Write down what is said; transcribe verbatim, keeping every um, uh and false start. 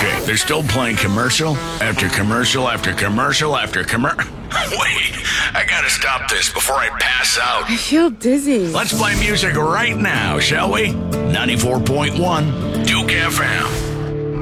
Okay, they're still playing commercial after commercial after commercial after commercial. Wait, I gotta stop this before I pass out. I feel dizzy. Let's play music right now, shall we? ninety-four point one Duke F M.